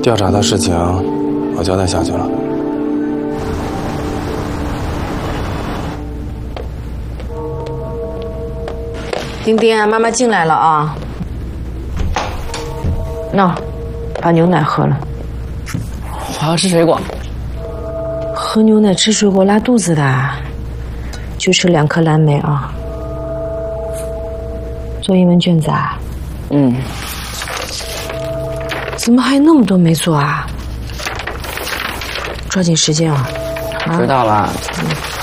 调查的事情我交代下去了。 丁丁，妈妈进来了啊。那，把牛奶喝了。 我要吃水果。 喝牛奶吃水果拉肚子的，就吃2颗蓝莓啊。做英文卷子啊？ 嗯。 怎么还有那么多没做啊？抓紧时间啊！ 知道了。 嗯